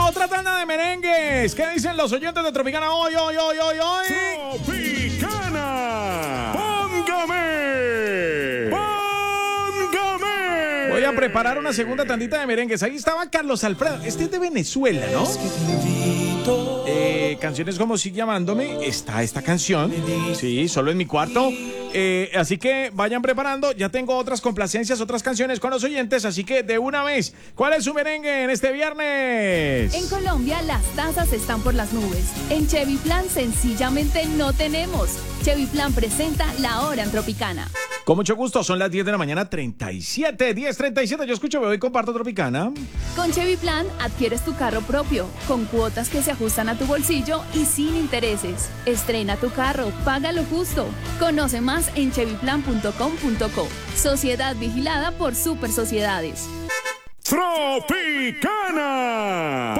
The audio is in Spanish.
Otra tanda de merengues. ¿Qué dicen los oyentes de Tropicana hoy? ¡Tropicana! ¡Póngame! Voy a preparar una segunda tandita de merengues. Ahí estaba Carlos Alfredo. Este es de Venezuela, ¿no? Canciones como Sigue Llamándome. Está esta canción. Sí, Solo en mi cuarto. Así que vayan preparando. Ya tengo otras complacencias, otras canciones con los oyentes. Así que de una vez, ¿cuál es su merengue en este viernes? En Colombia las tasas están por las nubes. En Chevy Plan sencillamente no tenemos. Chevy Plan presenta La Hora en Tropicana. Con mucho gusto, son las 10 de la mañana, 10:37. Yo escucho, veo y comparto Tropicana. Con Chevy Plan adquieres tu carro propio, con cuotas que se ajustan a tu bolsillo y sin intereses. Estrena tu carro, paga lo justo. Conoce más en chevyplan.com.co. Sociedad vigilada por Super Sociedades. ¡Tropicana!